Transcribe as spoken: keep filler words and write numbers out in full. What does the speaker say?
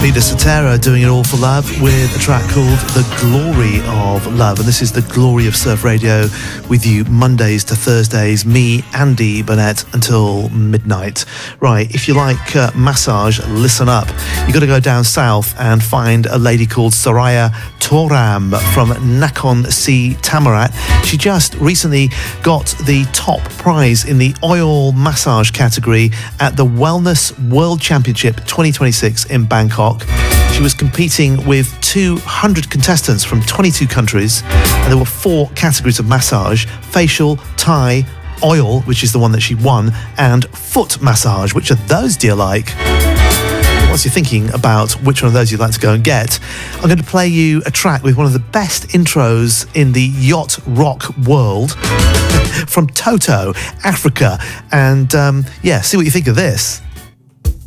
Anita Sotero doing it all for love with a track called The Glory of Love. And this is the Glory of Surf Radio with you Mondays to Thursdays, me, Andy Burnett, until midnight. Right, if you like uh, massage, listen up. You've got to go down south and find a lady called Soraya Toram from Nakhon Si Thammarat. She just recently got the top prize in the oil massage category at the Wellness World Championship twenty twenty-six in Bangkok. She was competing with two hundred contestants from twenty-two countries, and there were four categories of massage: facial, Thai, oil, which is the one that she won, and foot massage. Which of those do you like? Once you're thinking about which one of those you'd like to go and get, I'm going to play you a track with one of the best intros in the yacht rock world from Toto, Africa. And um, yeah, see what you think of this.